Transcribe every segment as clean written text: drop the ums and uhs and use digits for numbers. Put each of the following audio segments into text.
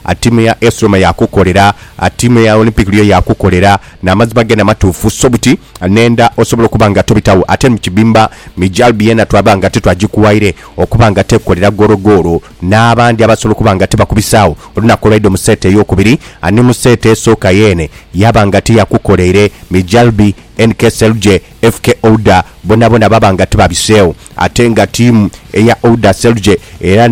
timu ya AS Roma yakukolera timu ya Olympic Lyon yakukolera n'amazima gena matuufu so buti nenda osobola okubanga tobitawo ate mu kibimba Mijalbi yena twabanga tetwagikuwaire okubanga tekolera gorogoro n'abandi abasobola okubanga tebakubisawo olunaku olwaido mu sete ey'okubiri ani mu sete esooka yene yabanga teyakukolere Mijalbi NKSLJ FK Oda bonabona babanga tebabiseewo ate nga timu eya Oda Selje era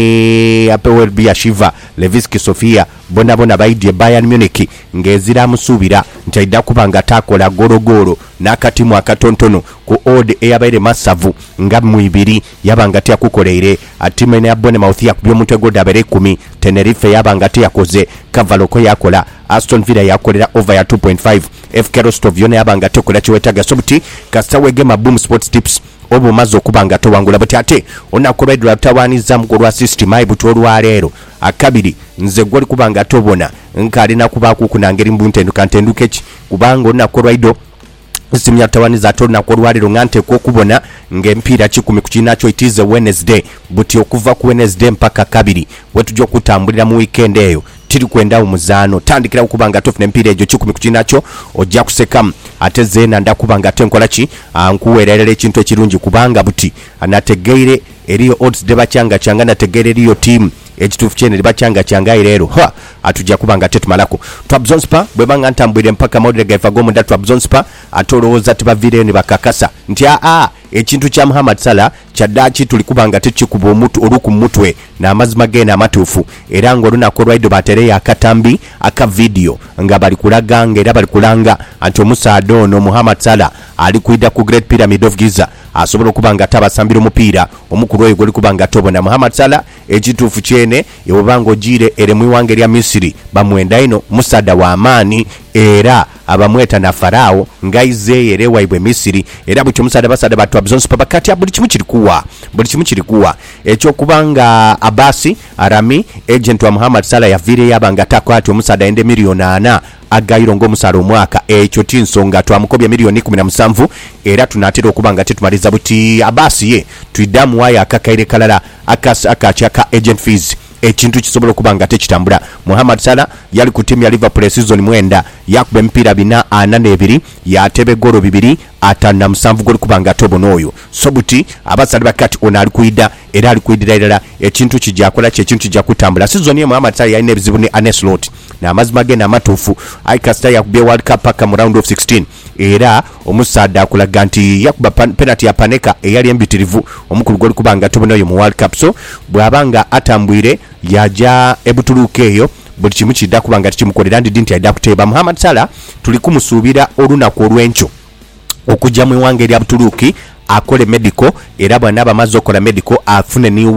ni APWB ya Shiva Levski Sofia bonabona baidye Bayern Munich ngezira musubira ntaida kubanga takola gorogoro n'akatimu akatontono ku Ode eyabaire masavu nga mu ibiri yabanga teyakukoleire atimu ene ya Bournemouth yakubye omutwe godabere 10 Tenerife yabanga teyakoze Cavallo yakola Aston Villa yakolera over ya 2.5 FK Rostov yone yabanga tekola kiwetaga sobuti kasawege Boom Sports Tips obo mazo kubanga towangula bati ate onakolwa tawaniza mugolwa system aibuto olwaleero akabiri nze gwali kubanga tobona nkalina kubaku kunangeri mbuntendu kantendukechi kubanga onakolwa ido simya tawaniza tona kolwalero ngante ko kubona ngempira 10 ku kinacho itize Wednesday buti okuva ku Wednesday mpaka kabiri wetujjo kutambulira mu weekend eyo tiri kwenda umuzano tandikira ukubanga tofune mpira ejo 10 ku kinacho ojja kusekamu ate zena ndakubanga tenkola ki nkuwererere ekintu ekirungi kubanga buti anategeire eriyo odds deba cyanga nategeire eriyo team ekitufu kyene libachanga cyanga irero atujja kubanga tetumalako Trabzonspor bwebanga ntambwire mpaka Modric efago mu Trabzonspor atoloza tibavire ni bakakasa nti ekintu kya Muhammad Salah kyadachi tulikubanga tekikuba omutu oluku mutwe na amazima gena amatufu era ngo lunako lwaido batere ya katambi aka video nga bali kulaganga era bali kulanga anti omusaado no Muhammad Salah ali kuida ku Great Pyramid of Giza asobola kubanga tabasambira omupira omukuru oyo goli kubanga tobona Muhammad Salah ekitufu kyene yobango jire ere mwiwange lya Misiri bamwenda ino musada wa amani era abamweta na Farao ngaize ere waibwe Misiri era bucho musada basada batu Trabzonspor bakati buli kimu kirikuwa ekyo kubanga Abasi Arami agent wa Muhammad Salah yavire yabanga takwati omusada ende milioni 4 agayiro ng'omusala omwaka ekyo tinsonga twamukobya milioni 17 era tunatera okubanga tetumaliza buti Abasi ye tuidamu waya akakaire kalala akachaka agent fees ekintu kisobola okubanga tekitambula Muhammad Salah yali ku timu ya Liverpool season mwenda yakube mpira 4-2 yatebe golo 2 atanda 7 goli kubanga tobono oyo sobuti abasali bakati onali kuida era ali kuidira era ekintu kijakola ekintu kijja kutambula season ye Muhammad Salah yine ebizibu ni Aneslot na amazima gena amatuufu aikasta yakubye World Cup paka mu round of 16 era omusada akulaga nti yakuba penalty ya Paneka eyali embitirivu omukulu goli kubanga tobono oyo mu World Cup so bwabanga atambwire yaja ebutuluke eyo buli kimu kidda kubanga tikimukolera ndi dinti yadda kuteba Muhammad Salah tuli kumusubira olunaku olwencho okujja mu wange lya Butuluki akole medical era bwana bamaze okola medical afune ni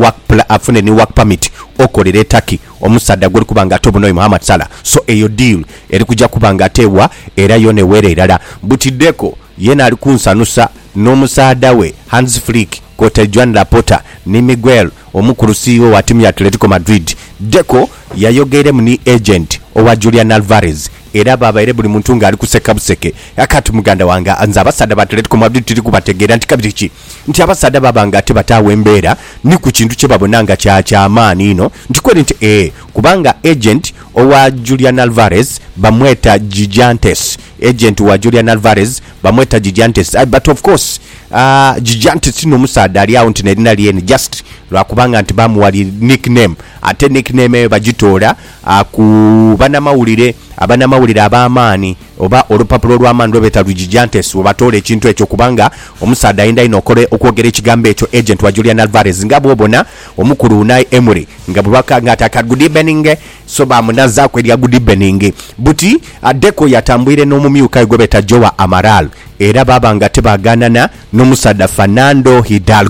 work permit okolere Turkey omusada goli kubanga tobono Muhammad Salah so eyo deal eri kujja kubanga atewa era yone were irala butideko yena ali kunsanusa n'omusada we Hans Flick Kota Joan Laporta ni Miguel omukulu CEO wa timu ya Atletico Madrid Deco yayogere muni agent owa Julian Alvarez era babaire buli muntu nga ali kuseka buseke yakati muganda wanga anza abasada ba Atletico Madrid tiri kubategera nti kabiriki nti abasada babanga tebatawe embeera ni ku kintu kye babonanga kya amaani ino ndikwere nti kubanga agent owa Julian Alvarez bamweta Gigantes agent wa Julian Alvarez bamweta Gigantes but of course Gigantes no musada ali out nerina lieni just lwakubanga nti bamuwali nickname ate nickname bagitola ku banamawulire abamaani oba olupapulo lw'amaani lwebeta Gigantes obatole ekintu ekyo kubanga omusada ayinda ino okwogera ekigambo ekyo agent wa Julian Alvarez nga bwobona omukulu Unai Emery nga bwaka nga ataka good evening so bamunaza kwelya good evening buti Deco yatambwire n'omumyuka gwebeta Joao Amaral era babanga tebaganana n'omusada Fernando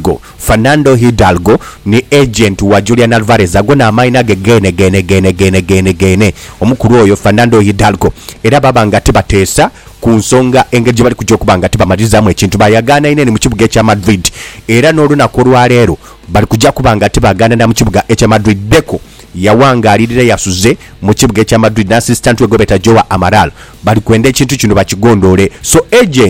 Hidalgo ni agent wa Julian Alvarez agona amaina gene omukuru oyo Fernando Hidalgo era babanga tebatesa ku nsonga engeri bali kujja okubanga tebamalizamu ekintu bayagana inene mu kibuga ekya Madrid era n'olunaku olwaleero bali kujja kubanga tebaganana mu kibuga ekya Madrid Deco yawangalirira yasuze mu kibuga ekya Madrid na assistant we gobeta Joao Amaral bali kwenda ekintu kino bakigondole so agent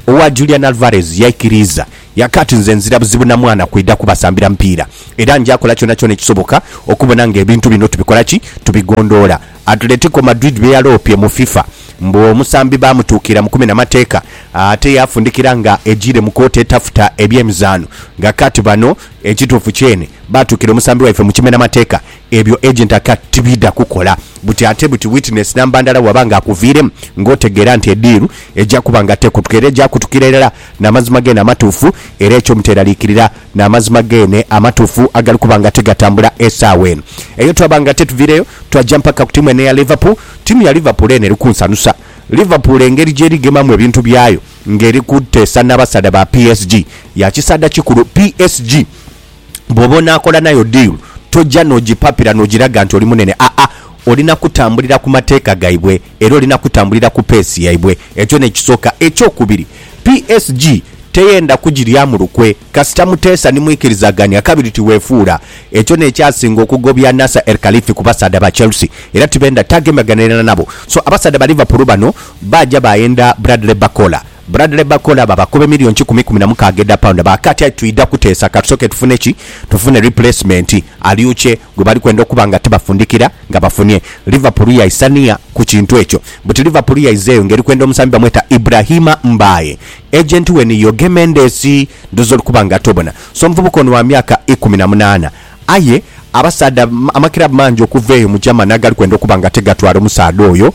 owa Julian Alvarez yaikiriza yakati nze nzira buzibu na mwana kwida kubasambira mpira era njakola kyonna kyonna ekisoboka okubona ng'ebintu bino tubikola ki tubigondoola. Atletico Madrid beyaloopye mu FIFA mbu omusambi bamutuukira mu 10 amateeka ate yafundikira nga ejire mu kooti etafuta ebyemizaano nga kati bano ekituufu kyene batuukira omusambi waife mu 10 amateeka ebyo agent akati tibida kukola buti ate buti witness nambandala wabanga akuviiremu ng'otegeera nti ediiru ejja kuba nga tekutukira ejja kutukira era n'amazima gene amatuufu era ekyo muteeraliikirira n'amazima gene amatuufu agali kuba nga tegatambula essaawa eno eyo twabanga tetuviireyo twajja mpaka ku tiimu ene ya Liverpool. Tiimu ya Liverpool eno eri kunsanusa. Liverpool engeri gyerigemamu ebintu byayo ngeri kuteesa n'abasada ba PSG yakisada kikulu. PSG bw'oba onaakola nayo deal tojja n'ogipapira n'ogiraga nti oli munene olina kutambulira ku mateeka gaibwe era olina kutambulira ku peesi yaibwe. Ekyo nekisooka. Ekyokubiri PSG teyenda kugirya mu lukwe kasita muteesa ni mwikirizaganya kabiri tiweefuula. Ekyo nekyasinga okugobya Nasser El Khalifi ku basada ba Chelsea era tibenda tagemagana nabo. So abasada ba Liverpool bano bajja bayenda Bradley Bacola babakobe £10,016 pound bakati tuida kuteesa katusoke tufune replacement aliuche gwe bali kwenda okuba nga tebafundikira nga bafunye. Liverpool yaisania ku kintu ekyo but Liverpool yaizeyo ngeri kwenda omusambi bamweta Ibrahima Mbaye agent we ni Jorge Mendes ndozo kuba nga tobona. So mvubuko wa myaka 18 aye abasada amakira manjo okuveeyo mu Germany agali kwenda okuba nga tegatwala omusaada oyo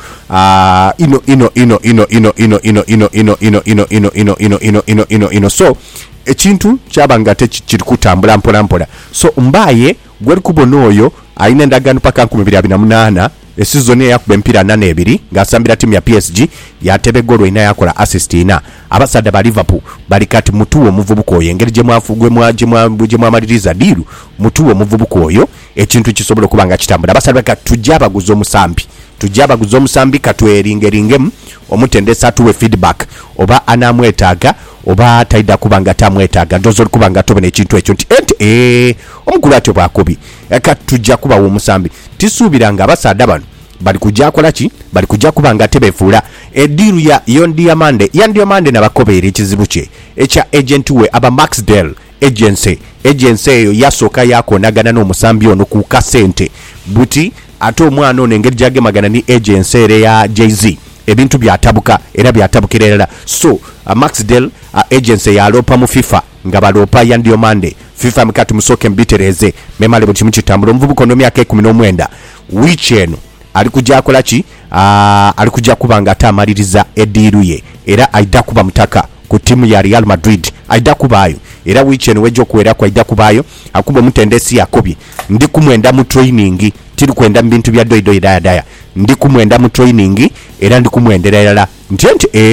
so ekintu kyabanga tekiri kutambula mpola. So Mbaye gwali kubona oyo alina endagaano paka 2028 esizoni yakuba empira 8-2 ng'asambira timu ya PSG yatebe golo ina yakola assist ina. Abasada ba Liverpool bali kati mutuwo muvubuko oyo engeri gye mwamaliriza diiru mutuwo muvubuko oyo ekintu kisobola okuba nga kitambula. Abasada baka tujja abaguza omusambi katweringemu omutendesa tuwe feedback oba anamwetaaga oba taida kuba nga tamwetaaga ndozo kuba nga tobona ekintu ekyo nti omukulu atyo bwakubi kati tujja kubawo omusambi tisuubiranga abasada bano bali kujja kola ki bali kujja kuba nga tebefuula ediiru ya Yondiamande nabakobeera ekizibu kye ekya agent we aba Maxdale agency eyo yasooka yakonagana n'omusambi ono ku kasente buti ate omwana ono engeri gyagemagana ni agency ere ya Jay-Z ebintu byatabuka era byatabukira era. So Maxdale agency yaloopa mu FIFA nga baloopa Yondiamande FIFA mkati musoke mbitereze memale buli kimu kitambula. Omuvubuka ono myaka 19 wiiki eno alikujja akola ki alikujja kuba nga atamaliriza ediiru ye era aida kuba mutaka ku timu ya Real Madrid aida kubaayo era wiiki eno wejja okuwera kwa aida kubaayo akuba omutendesi yakobye ndi kumwenda mu training tiri kwenda mu bintu bya doido daya ndi kumwenda mu training era ndi kumwenderera nti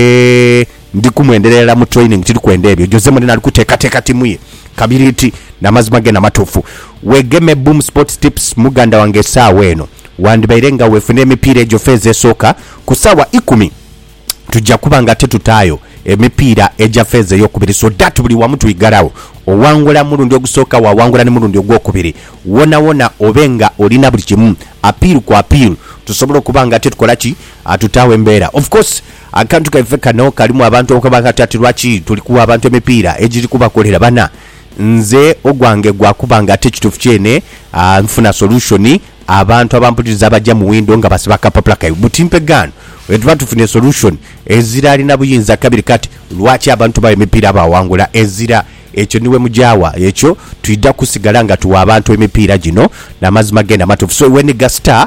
ndi kumwenderera mu training tiri kwenda ebyo Jose Mourinho alikuteekateeka timu ye kabiriti n'amazima ge n'amatuufu. Wegeme Boom Sports Tips muganda wange essaawa eno wandibaire nga weefuna emipiira egyo feeza esooka ku ssaawa 10 tujja kuba nga tetutaayo emipiira egya feeza ey'okubiri so that buli wamu tuyigalawo owangula mulundi ogusooka wawangula ne mulundi ogwokubiri wona obenga olina buli kimu apiiru ku apiiru tusobola okuba nga tetukola ki atutaawo embeera. Of course akantu kaife kano kalimu abantu okuba nga ati lwaki tulikuwa abantu emipiira egiri kubakolera bana nze ogwange gwakuba nga tekituufu kyene nfuna solution abantu abampuliriza abajja mu window nga basiba kapapula kayo butimpe gano wetuba tufune solution ezira alina buyinza kabiri kati lwaki abantu bayo emipiira bawangula ezira ekyo niwe mujawa ekyo tuida kusigala nga tuwa abantu emipiira gino n'amazima genda matufu. So we niga star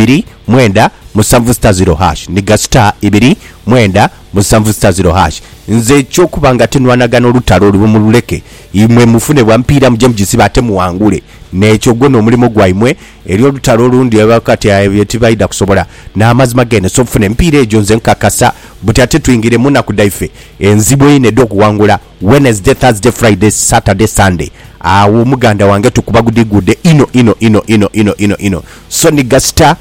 2-7-0# niga star 2-7-0#. Nze ekyokuba nga tenwanagana olutalo olubumululeke imwe mufune bwa mpiira mujje mugisiba ate muwangule n'ekyo gwe n'omulimu gwaimwe eri olutalo olundi abakati yetibaida kusobola n'amazima gene so fune mpiira egyo nze nkakasa buti ate tuyingire munaku daife enzibu eyinedde okuwangula Wednesday, Thursday, Friday, Saturday, Sunday awo muganda wange tukuba gudigudde ino so niga star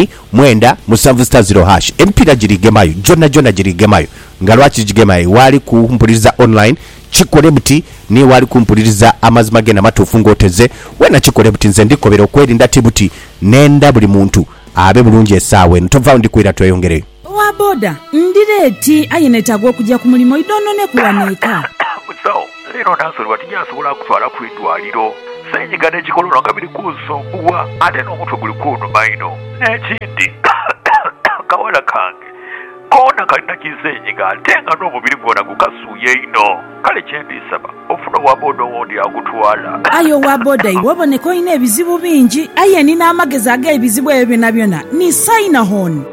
2-7-0# empiira girigemayo jonna girigemayo nga lwaki gigemayo wali kumpuliriza online chikole buti ni wali kumpuliriza amazima gena matuufu ngoteze wena chikole buti nze ndikobera okwerinda tibuti nenda buli muntu abe bulungi essaawa eno tova ndikwira tweyongereyo. wa boda ndireeti ayenetagwa okujja ku mulimu idonone kuwaneeka musawo leero nansonyiwa tinyasobola kutwala ku eddwaliro senyiga n'ekikololo nga biri kunsumbuwa ate n'omutwe guli kunnuma ino n'ekindi kawala kange koona kalina kisenyiga ate nga n'omubiri gwona gukasuuye ino kale kyendisaba ofuna owa boda owondi agutwala ayo wa boda iwe oboneka olina ebizibu bingi aye nina amagezi ag'ebizibu ebyo byonna byonna ni Sinahon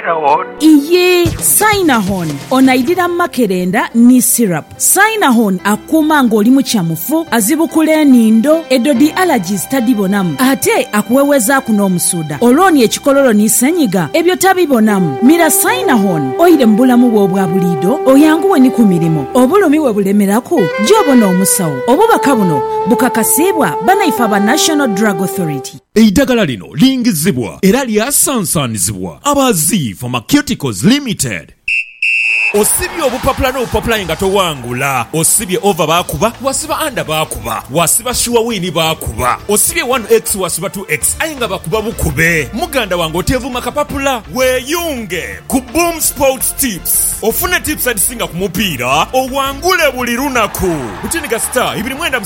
iye Sinahon onaidira makerenda ni syrup Sinahon akuuma ng'oli mukyamufu azibukula enindo edodi allergies tadibonamu ate akuwewezaako n'omusuuda olwoni ekikololo ni senyiga ebyo tabibonamu mira Sinahon oyire mu bulamu bwe obwa buliido oyanguwe ni ku mirimu obulumi we bulemerako gy'obona omusawo obubaka buno bukakasibwa banaife aba National Drug Authority. Eddagala lino lingizibwa era lyasansanizibwa abazi Pharmaceuticals Limited. Osibye obupapula n'obupapula nga towangula. Osibye over bakuba, wasiba under bakuba, wasiba sure win bakuba. Osibye 1x wasiba 2x ayinga bakuba bukube. Muganda wange otevuma kapapula. Weyunge ku Boom Sports Tips. Ofune tips adisinga ku mupiira, owangule buli lunaku. Utiniga star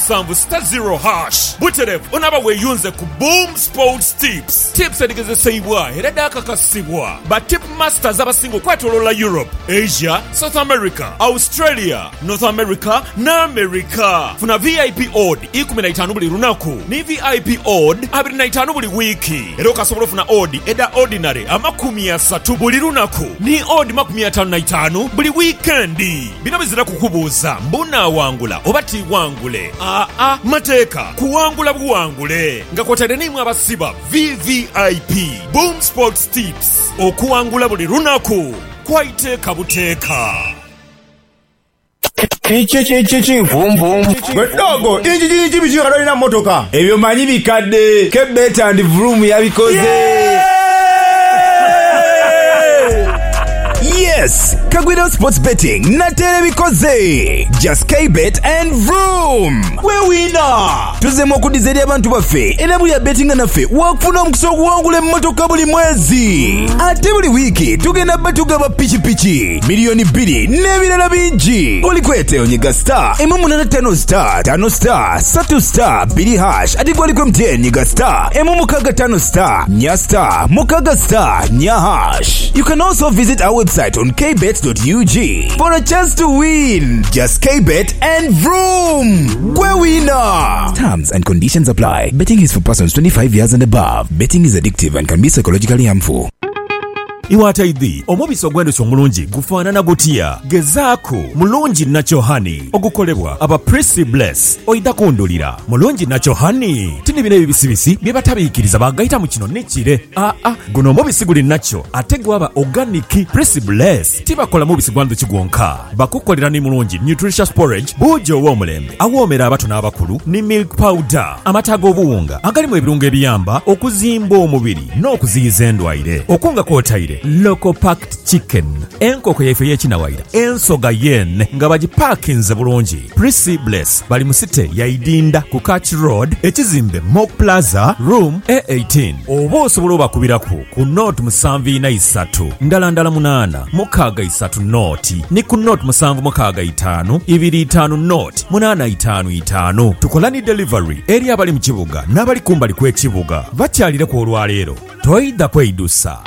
277*0#. Buteref onaba weyunze ku Boom Sports Tips. Tips adigezesebwa era dakakasibwa. Ba tip masters abasingo kwatolola Europe, Asia, South America, Australia, North America na America. Funa VIP odd 15 buli lunaku ni VIP odd 25 buli wiki. Era okasobola funa odd eda ordinary 30 buli lunaku ni odd 55 buli weekendi. Bino bizira kukubuuza mbuna wangula oba tiwangule. Mateeka kuwangula buwangule nga kwotadde nimwe abasiba VVIP Boom Sports Tips okuwangula buli lunaku kwaiteeka buteeka. Vum vum. Dogo, inji bichikalo ina motoka. Ebyo manyi bikadde. Kebet and Vroom yabikoze. Yes, Kagwido Sports Betting natere bikoze. Just Kbet and Vroom. We winner. Tuzemo okudizeri abantu baffe. Era buli betting naffe wakufuna omukisa okuwangula emmotoka buli mwezi. Ate buli wiki tugenda batugaba pichi milioni 2 n'ebirala bingi. Olikwete onyiga star 185 5*3 2 ati gwaliko MTN nyiga star 165 *4 You can also visit our website on kbet.ug for a chance to win. Just Kbet and Vroom. Gwe winner. Terms and conditions apply. Betting is for persons 25 years and above. Betting is addictive and can be psychologically harmful. Iwataidhi omubisi ogwendesa omulungi gufaanana gutya. Gezaako mulungi Natural Honey ogukolebwa aba Prissy Bless oyitakundulira mulungi Natural Honey tini bino ebibisibisi bye batabiikiriza bagayita mu kino nekire. Guno omubisi guli natural ate gwaba organic. Prissy Bless tibakola mubisi gwa nduki gwonka bakukolera ni mulungi nutritious porridge buujo ow'omulembe awoomera abato n'abakulu ni milk powder amata g'obuwunga agalimu ebirungo ebiyamba okuzimba omubiri n'okuziyiza endwaire okunga kwotaire local packed chicken enkoko yaife y'ekinawaira ensoga yen nga bagipakinze bulungi. Prissy Bless bali mu site ya Idinda ku Catch Road ekizimbe Mock Plaza room A18 oba osobola obakubiraku ku note 743 ndala 8 63 note ni ku note 765 25 note 855. Tukola ni delivery eri abali mu kibuga n'abali kumbali kw'ekibuga bakyalire ku olwaleero toyida kweyidusa.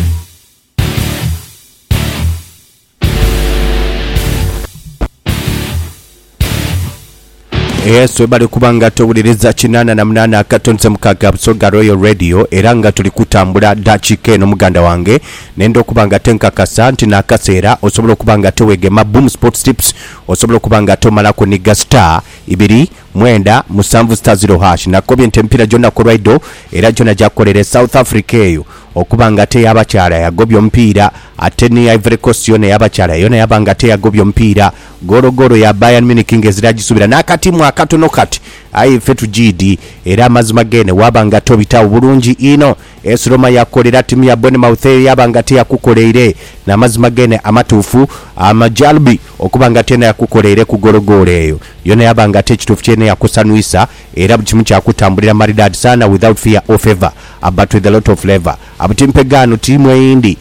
Yesu bali kubanga towuliriza 88 akatonze mukaga Busoga Royal Radio era nga tuli kutambula dakika eno muganda wange nendo kubanga tenkakasa nti nakaseera osobola kubanga tewegema Boom Sports Tips osobola kubanga tomalako ni Star 2 nakobye ntempira jona korwaido era jona jakolere South Africa eyo okubanga te yabakyala yagobyo mpira ate ni Ivory Coast yone yabakyala yone yabanga te yagobyo mpira goro ya Bayern Munich ngeziragisubira nakatimu akatono kati ayi fetu GD era mazima gene wabanga tobita bulungi ino Roma yakolera timu ya Bournemouth yabanga te yakukoleire na mazima gene amatufu amajalbi okubanga tena yakukoleire ku goro eyo yone yabanga te kitufu kyene ne yakusanuisa era kimu kyakutambulira maridadi sana without fear or favor but with a lot of flavor. Abutimpegano timu eyindi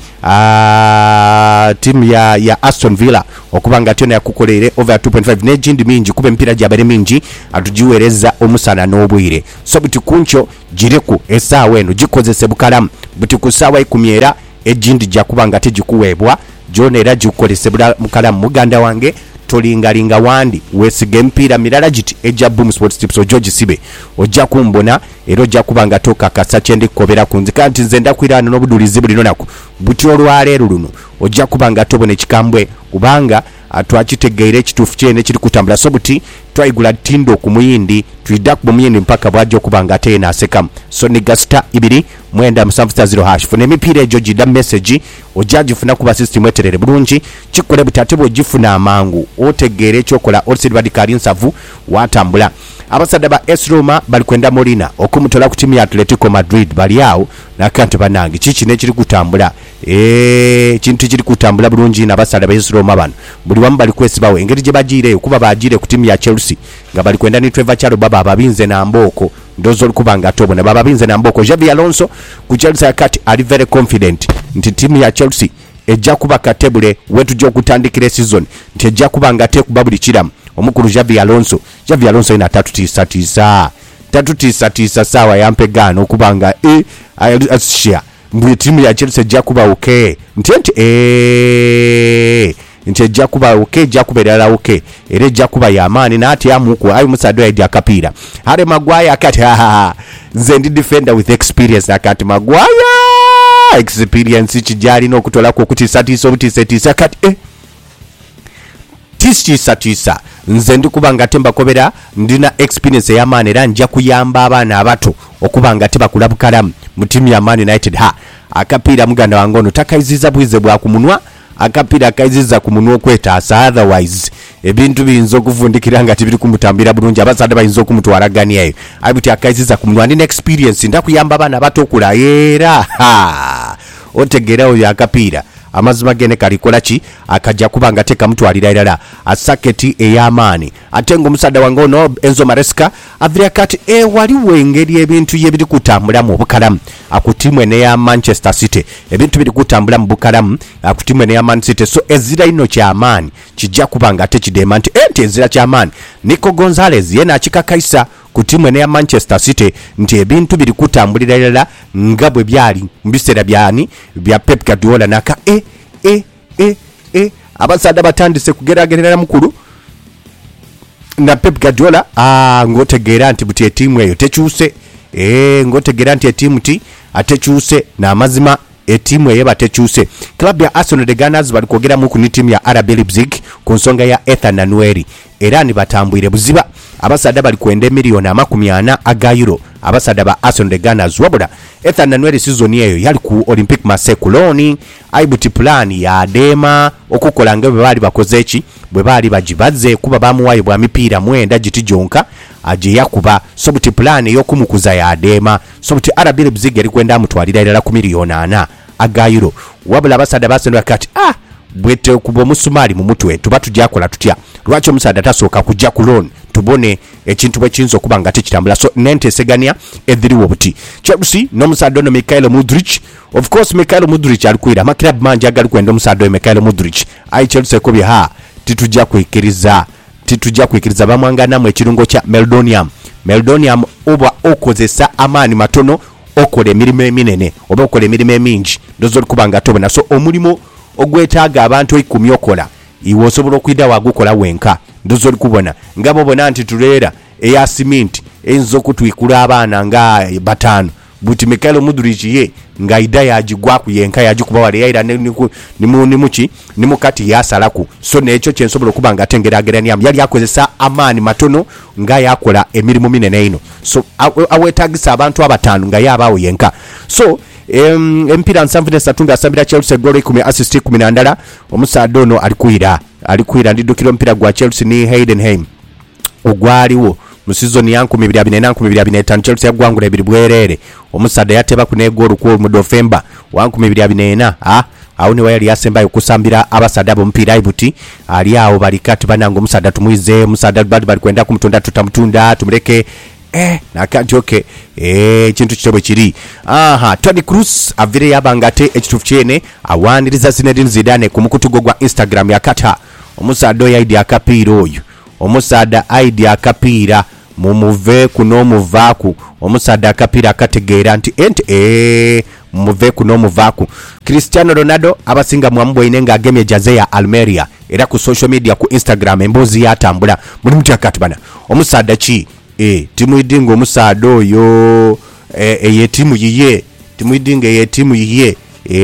timu ya Aston Villa okubanga tena yakukolere over 2.5 negindi mingi kuba empira gyabere mingi atujiwereza omusana n'obwire so buti kuncho jireku esaawa eno gikozese bukalamu buti kusaawa 10 era ejindi jakubanga tegikuweebwa jona era gikolese bukalamu muganda wange tolingalinga wandi wesiga empira mirala giti ejja Boom Sports Tips o George Sibe ojja kumbona era ojja kubanga toka kasa kyendi kobera kunzika nti nze ndakwirana n'obudulizi buli lunaku buti olwaleero luno ojja kubanga tobona ekikambwe kubanga twakitegeera ekituufu kyene kiri kutambula so buti twayigula tindo ku muyindi tuyidda ku muyindi mpaka bwajja okubanga ate naasekamu so ni gasita 2 funa emipiira egyo gidda message ojja gifuna kuba system eterere bulungi kikole buti ate bw'ogifuna amangu otegeera ekyokola olisiri badikali nsavu watambula. Abasada ba AS Roma bali kwenda Molina okumutola ku timu ya Atletico Madrid bali awo nakanti banange kiki ne kiri kutambula kintu kiri kutambula bulungi n'abasada ba AS Roma bano buli wamu bali kwesibawo engeri gye bagiire kuba bagiire ku timu ya Chelsea nga bali kwenda ni Trevor Chalo baba ababinze na mboko ndozo likubanga tobona baba binze na mboko. Xavi Alonso ku Chelsea akati ali very confident nti timu ya Chelsea ejja kuba katebule wetu gyo kutandikira season nti ejja kubanga te kubabuli kiramu omukulu Xavi Alonso ina 3 sawa yampegano okubanga asha mbu timu ya Chelsea ejja kuba okay nti ejja kuba okay ejja kubeerala okay era ejja kuba yamaani naati amuku ayo musado ya kapira Harry Maguire akati nze ndi defender with experience akati Maguire experience kijali n'okutola ku kutiisa obutiisa akati tisa nze ndikubanga temba kobera ndina experience ya maani era nja kuyamba abaana abato okubanga tebakula bukalamu mu timu ya Man United akapira muganda wange ono takaiziza bwize bwa kumunwa akapira akaiziza ku munwa okwetaasa otherwise ebintu biyinza okuvundikira nga tibiri kumutambira bulungi abasada bayinza okumutwalaganya eyo ayibuti akaiziza ku munwa ndina experience ndakuyamba abaana abato okula era otegeera oyo akapira amazima gene kalikola ki akajja kubanga teka mutwalira irala asaketi ey'amaani ate ng'omusada wange ono Enzo Maresca avira kati waliwo engeri ebintu yebiri kutambula mu bukalamu akutimu ene ya Manchester City ebintu biri kutambula mu bukalamu akutimu ene ya Man City so ezira ino ky'amaani kijja kubanga ate kidema nti ezira ky'amaani Nico Gonzalez yena akikakaisa ku timu ene ya Manchester City nti ebintu biri kutambulira irala nga bwe byali mbisera byani bya Pep Guardiola naka abasada batandise kugeragerera mukulu na Pep Guardiola ngotegeera nti buti etimu eyo tekyuse ngotegeera nti etimu ti atekyuse na amazima etimu eyo batekyuse. Club ya Arsenal the Gunners bali kwogera mu ku ni timu ya RB Leipzig ku nsonga ya Ethan Nwaneri era ni batambwire buziba abasada bali kwenda miliyoni 40 aga euro abasada ba Arsenal the Gunners wabula Ethan Nwaneri season eyo yali ku Olympic Marseille Cologne aibuti plan ya dema okukola nga bwe bali bakoze eki bwe bali bajibaze kuba bamuwaye bwa mipiira mwenda giti jonka aje yakuba sobuti plan y'okumukuza ya dema sobuti RB Leipzig yali kwenda mutwalira irala ku miliyoni 4 aga euro wabula abasada ba Arsenal kati bwete kubo musumali mu mutwe tuba tujakola tutya lwacho musada tasooka kujja ku loan tubone ekintu bwe kinzo kubanga tekitambula so nente segania edhiriwo buti Chelsea no musado no Mikhailo Mudryk of course Mikhailo Mudryk alikwira maklub manje agali kwenda musado Mikhailo Mudryk ai Chelsea ko bya titujja kwikiriza bamwangana mu ekirungo kya Meldonium oba okozesa amaani matono okole emirimu eminene oba okole emirimu emingi ndozo kubanga tobona so omulimo ogwetaaga abantu 10 okola iwo osobola okwida wagukola wenka ndozo likubona ngabo bona nti tuleera eya cement enzo kutwikula abaana nga batano buti Mikhailo Mudryk ye nga ida yagigwa ku yenka yagikuba wale yaira ni mukati yasalaku so nekyo kyensobola okubanga atengeragerania yali akozesa amaani matono nga yakola emirimu minene ino so awetagisa abantu abatano nga yabaawo yenka so empira nsanvune satunga asambira Chelsea goal 10 assist 10 ndala omusado ono alikwira ndidukira mpira gwa Chelsea ni Heidenheim ogwaliwo mu season ya 2024 Chelsea yagwangula 2 bwerere omusada yateba ku ne goal ku mu November wa 2024 awo ne wayali asembayo kusambira abasada bomupiira ibuti ali awo bali kati banango musada tumuize musada bali kwenda kumutunda tutamutunda tumuleke nakati okay kintu kitobwe kiri Tony Cruz avire yabangate ekitufu kyene awaniriza Zinedine Zidane ku mukutugo gwa Instagram yakata omusada oyo akapiira oyo omusada aidi akapiira mumuve kuno muvaku omusada akapiira akategeera nti mumuve kuno muvaku. Cristiano Ronaldo abasinga mwamubwine nga agemye jaze ya Almeria era ku social media ku Instagram embozi yatambula muri muti akati bana omusada ki timu idingo omusada oyo eye timu yiye timu idingo eye timu yiye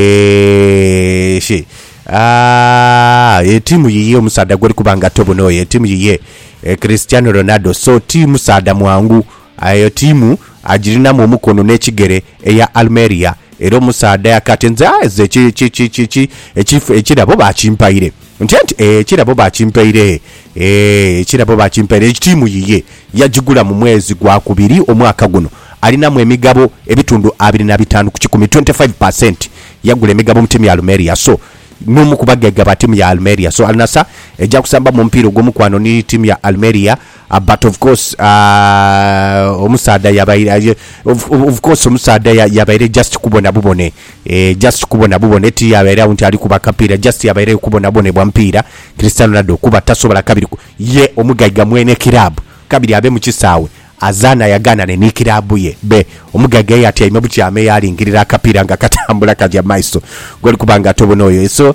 timu yiye omusada gwali kubanga tobo no ye timu yiye Cristiano Ronaldo so timu sada mwangu ayo timu ajirina mu mukono n'ekigere eya Almeria era omusada yakatenza ze ekirabo bakimpaire ntenti ekirabo bakimpaire ekirabo bakimpaire timu yiye yajigula mu mwezi gwa kubiri omwaka guno alina mu emigabo ebitundu 25 ku 25% yagula emigabo mu timu ya Almeria so numu kubagega ba timu ya Almeria so alinasa ejja kusamba mu mpira gw'omukwano ni timu ya Almeria but of course omusada yabaire of course omusada yabaire just kubona bubone just kubona bubone ti yabaire unti ali kubakapira just yabaire kubona bone bwa mpira Cristiano Ronaldo kuba tasobola kabiri ye omugaiga mwene kirabu kabiri abe mu kisaawe azana yagana ne nikirabu ye be omugagga yati ayime bukyame yalingirira akapira nga katambula kajja maiso goli kubanga tobonoyo so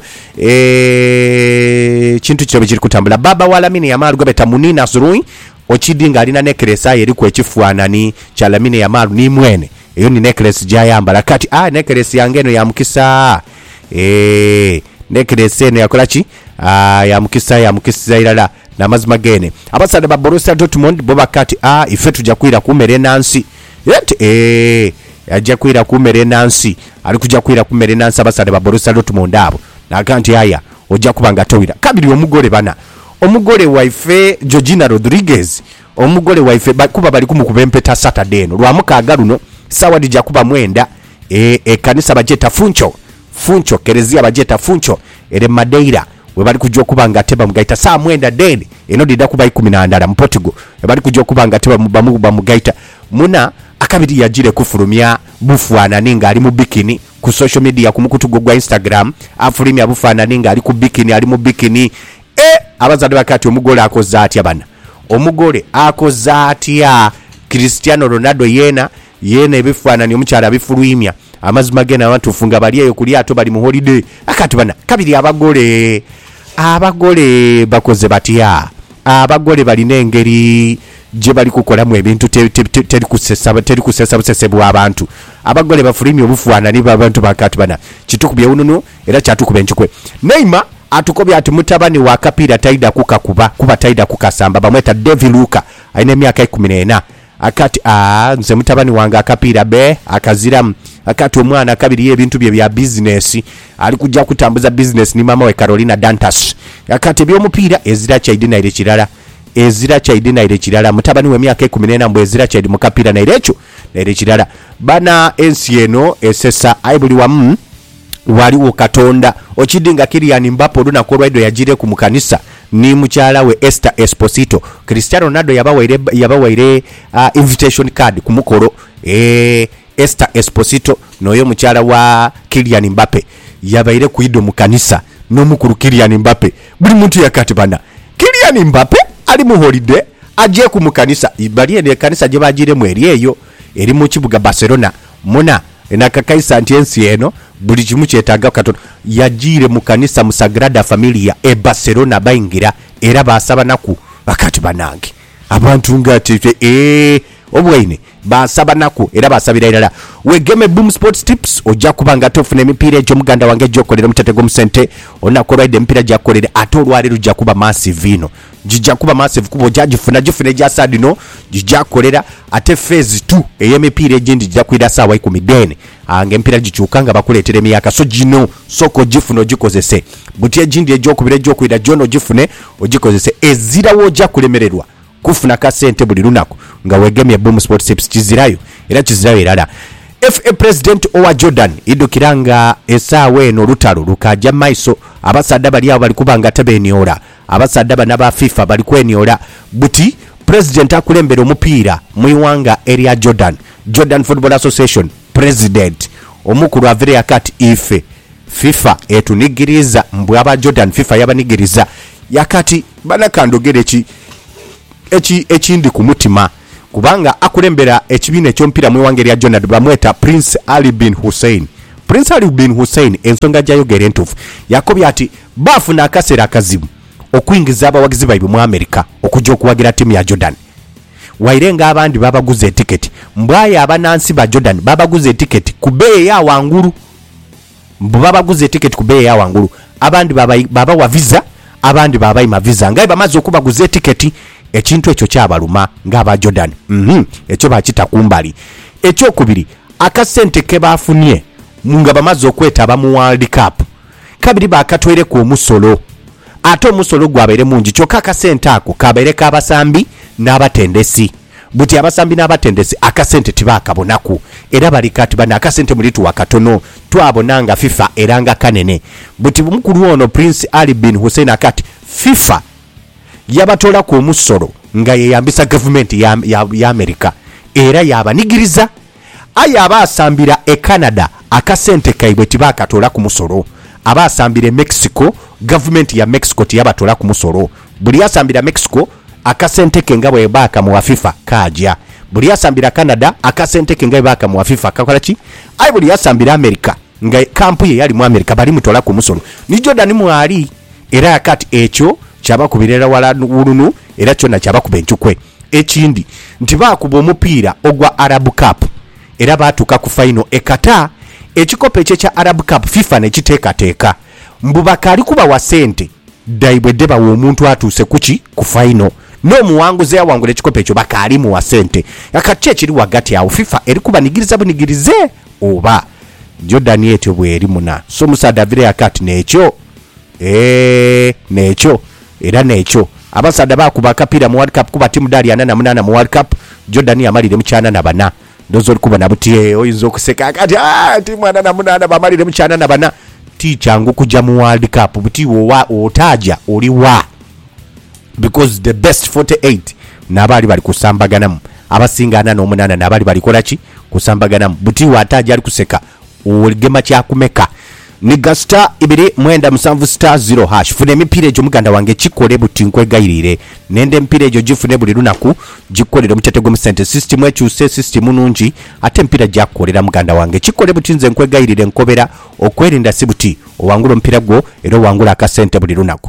kintu kyobe kiri kutambula baba wala mini yamaru gobeta munina surui ochidinga alina necklace eri ku ekifuanani kya Lamine Yamal ni mwene eyo ni necklace jayambala kati necklace yangeno ya mukisa necklace ene yakolaki ya mukisa ilala na mazima gene abasada ba Borussia Dortmund boba kati ife tujja kwira kumere nansi yet ajja kwira kumere nansi ali kujja kwira kumere nansi abasada ba Borussia Dortmund abo na kanti haya ojja kubanga towira kabiri omugole bana omugole waife Georgina Rodriguez omugole waife kuba bali kumukuba empeta Saturday no lwamukaga luno sawa dijja kuba mwenda kanisa bajeta funcho kerezia bajeta funcho ere Madeira we bali kujja kubanga teba mugaita saa mwenda deni eno dida kuba 10 mu Portugal we bali kujja kubanga teba mugaita muna akabiri yajire kufurumya bufwana ninga ali mu bikini ku social media ku mukutugo gwa Instagram afurumya bufwana ninga ali ku bikini ali mu bikini abazade bakati omugole akoza atya bana omugole akoza atya Cristiano Ronaldo yena ebifwana ni omukyala bifurumya amazima gena abantu funga bali eyo kuli ato bali mu holiday akati bana kabiri abagole bakoze batya abagole bali nengeri je bali kukola mu ebintu teri kusesa busesebu abantu abagole bafurimi obufwana ni abantu bakati bana kitukubye ununu era kyatukuba enchikwe Neymar atukobya ati mutabani wa kapira taida kuba taida kukasamba bamweta David Luka aina emyaka 14 akati nze mutabani wanga akapira be akazira akati omwana akabiri ebintu bya business ali kujja kutambuza business ni mama we Carolina Dantas akati by'omupira ezira chaidina ile kirala mutabani we myaka 14 mbu ezira chaidi mukapira na ile kirala bana ensi eno esesa aibuli wamu waliwo Katonda okidinga Kylian Mbappe luna kolwaido yajire ku mukanisa ni mukyala we Esther Esposito Cristiano Ronaldo yabawaire invitation card ku mukoro Esther Esposito noyo mukyala wa Kylian Mbappe yabaire kuido mukanisa n'omukuru Kylian Mbappe buli muntu yakati bana Kylian Mbappe ali mu holiday aje ku mukanisa ibali ene kanisa je bajire mu eyo eri mu kibuga Barcelona muna enakakaisa antiensi eno buli kimu kyetaaga Katonda yajire mu kanisa mu Sagrada Familia Barcelona bayingira era basaba naku bakati banange abantu ngati obwaine basaba naku era basabira irala wegeme Boom Sports Tips ojja kubanga tofuna emipira egyo muganda wange gyokolera mutatego musente onako ride empira gyakolera atolwale rujja kuba massive ino jijja kuba massive kubo jagifuna gya sadino jijja kolera ate phase 2 ey'emipira egindi jijja kwira sawa 10 ange empira gikyukanga bakuleetera emyaka so gino soko gifuna ogikozese buti egindi egyokubira egyokwira jono ogifune ogikozese ezirawo ojja kulemererwa kufuna ka sente buli lunako nga wegemye Boom Sports Tips kizirayo era kizirayo irala FA president owa Jordan idukiranga esaawa eno lutalo lukaja maiso abasadde bali abo bali kubanga tabeniola abasadde banaba FIFA bali kweniola buti president akulembera omupiira mu iwanga area Jordan Football Association president omukulu avire akati ife FIFA etunigiriza mbwe aba Jordan FIFA yabanigiriza yakati banakandogere ekindi ku mutima kubanga akulembera ekibiina ekyomupiira mu iwanga area Jordan bamweta Prince Ali bin Hussein ensonga gyayogera entuufu yakobya ati bafuna akaseera akazibu okuyingiza abawagizi baibwe mu America okujja okuwagira timu ya Jordan wairenga abandi babaguze etiketi mbwaye abanansi ba Jordan babaguze etiketi ku bei ya wangulu abandi baba wa visa abandi baba ima visa ngai bamaze okubaguze etiketi ekintu ekyo kyabaluma ng'aba Jordan ekyo bakita kumbali ekyo kubiri akasente ke bafunye nga bamaze okwetaba mu World Cup kabiri bakatwere ku omusolo ate omusolo gwabeere mungi kyokka akasente ako kabeere k'abasambi n'abatendesi buti abasambi n'abatendesi akasente tibakabonaku era balikati bana akasente mulitu wakatono twabonanga FIFA eranga kanene buti mukulu ono Prince Ali bin Hussein akati FIFA yabatola ku omusolo nga yeyambisa government ya America era yabanigiriza aya abasambira Canada akasente kaibwe tibakatola ku musolo abasambira Mexico government ya Mexico tiyabatola ku musolo buli asambira Mexico akasente kengabo ebaka mu FIFA kaja buli asambira Canada akasente kengabo ebaka mu FIFA kakola ki ai buli asambira America nga kampu ye yali mu America bali mutola ku musolo ni Jordan mwali era yakati ekyo chaba kubirera wala wulunu era kyonna chaba kubenchukwe ekindi nti bakuba omupiira ogwa Arab Cup era batuka ku final ekata ekikope kya Arab Cup FIFA ne kiteekateeka mbubaka ali kuba wa sente daibwe deba wo omuntu atuse kuki ku final no muwanguze awangule ekikope ekyo bakali mu wa sente yakati ekiri wagati awo FIFA eri kuba bunigirize oba Jordan yetyo bweri muna so musada vire yakati nekyo era nekyo abasada bakuba kapira mu World Cup kuba timu dali 88 mu World Cup Jordan yamalire mu 94 ndozo kuba nabuti oyinzo kuseka akati timu 88 bamalire mu 94 tichangu kuja mu World Cup buti wo otaja oliwa because the best 48 nabali bali kusambagana abasingana n'omunana nabali bali kolaki kusambagana buti wataja ali kuseka oligema kyakumeka niga star 2 star 0 hash fune emipiira egyo muganda wange kikole buti nkwegayirire nende emipiira egyo gifune buli lunaku gikolera mutetego mu center system ekyuse system nungi ate emipiira gyakolera muganda wange kikole buti nze nkwegayirire nkobera okwerinda sibuti owangula omupiira gwo era owangula akasente buli lunaku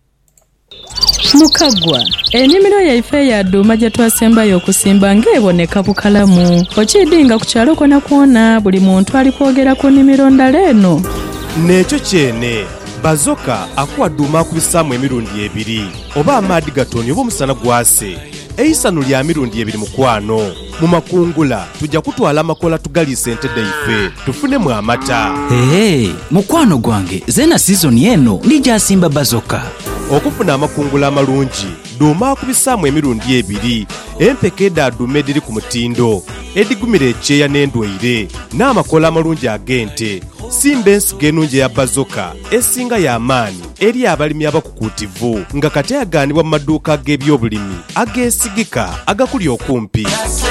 Mukagwa ennimiro yaife ya dduma gye twasembayo okusimba ng'eboneka bukalamu okidinga ku kyalo kona kwona buli muntu ali kwogera ku nnimiro ndala eno nekyo kyene bazoka akuwa dduma akubisaamu emirundi 2 oba amaadi gatonya oba omusana gwase eisano lya mirundi 2 mukwano mu makungula tujja kutwala amakola tugaliisa entedde ife tufunemu amata mukwano gwange zena sizoni eno nijjasimba bazoka okufuna amakungula amalungi dduma akubisaamu emirundi 2 empeke eddadduma ediri ku mutindo edigumira ekyeya n'endwaire n'amakola amalungi ag'ente simba ensigo ennungi eya bazoka esinga y'amaanyi eri abalimi abakukuutivu nga kati agaanibwa mu maduuka g'ebyobulimi ageesigika agakuli okumpi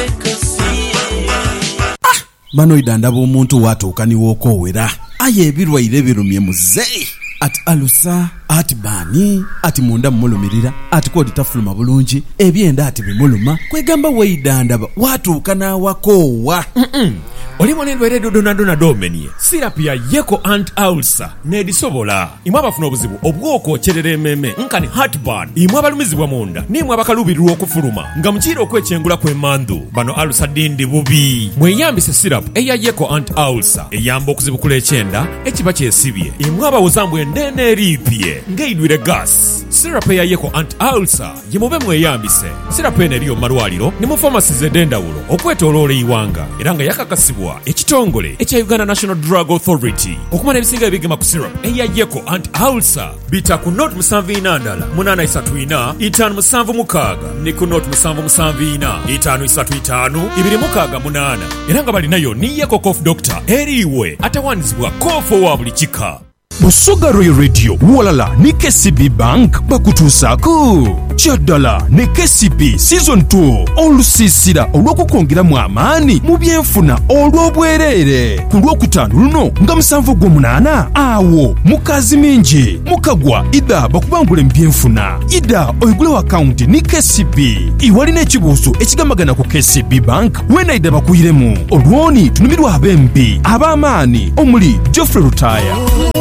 manoida ndaba omuntu watuukaniwo okoowera aye ebirwaire birumye muzeeyi ati alusa ati bani ati munda mulumirira ati kodi tafuluma bulungi ebyenda ati bimuluma kwegamba weidandaba watuuka n'awakoowa olimo n'endwaire dodonadona domenie sirapu ya yeko ant ulcer n'edisobola imwe abafuna obuzibu obw'okwokyerera emmeeme nkani heartburn imwe abalumizibwa munda n'imwe abakaluubirirwa okufuluma nga mukiira okwekyengula kw'emmandu bano ulcer dindi bubi mweyambise sirapu eya yeko ant ulcer eyamba okuzibukula ekyenda ekiba kyesibye imwe abawozambu endene eriipye ng'eidwire gas sirapu eya yeko ant ulcer yemube mweyambise sirapu eno eriyo mu malwaliro ne mu famasi z'endendawulo okwetooloola eiwanga era nga yakakasibwa bukolebwa ekitongole ekya Uganda National Drug Authority. Okumala ebisinga ebigema ku syrup eyajeko anti-ulcer bita ku note 74 834 576 ne ku note 774 535 268 era nga balinayo ni Yeko Cough Doctor eriwe atawanizibwa koofo wa buli kika. Busoga Royal Radio walala ne KCB Bank bakutuusaako kyaddala ne KCB Season 2 olusiisira olw'okukongeramu amaani mu byenfuna olw'obwereere ku lw'okutaano luno nga 7/8 awo mukazi mingi mukagwa ida bakubangule mu byenfuna ida oyigulewo akawunti ne KCB iwalina ekibuuzo ekigamagana ku KCB Bank wenaida bakuyiremu olwoni tunumirwa ab'embi ab'amaani omuli Geoffrey Rutaya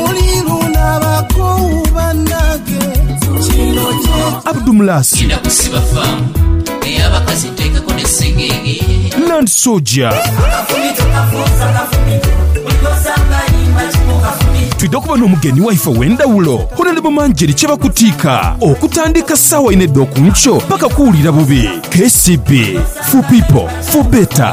Abdumulasi Land Soldier twidde okuba n'omugeni waife w'endawulo Honorable Manjeri kye bakutiika okutandika ssaawa 4 okunkyo paka kuwulira bubi. KCB for people for better.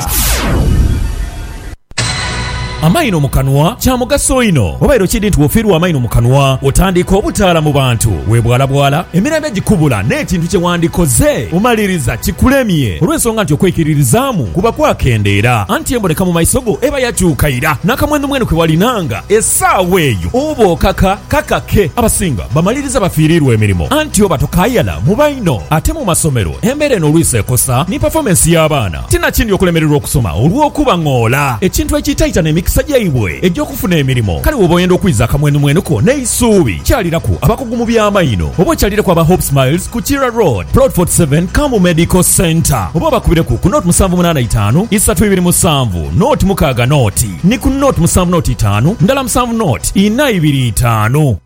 Amaino mu kanwa kya mugaso ino obairo kidi nti wofiirwa amaino mu kanwa otandika obutaala mu bantu webwalabwala emirembe gikubula n'ekintu kye wandikoze omaliriza kikulemye olw'ensonga nti okwekiririzaamu kuba kwakendeera anti emboneka mu maiso go eba yakyukayira n'akamwenu kwe walinanga essaawa eyo oba okaka kakake abasinga bamaliriza bafiirirwa emirimu anti oba tokayala mu baino ate mu masomero embeera eno olwisa ekosa ni performance y'abaana tinakindi okulemererwa okusoma olw'okuba ng'ola ekintu ekiyitaayita n'emikisa jaibwe ejyokufuna emirimu kale woba oyenda okwiza akamwenu ko n'eisuubi kyaliraku abakugu mu by'amaino oba okyaliraku aba Hope Smiles ku Kira Road Plot 47 Kambu Medical Center oba bakubireku ku note 785 327 note 6 note ni ku note 7 note 5 ndala 7 note 425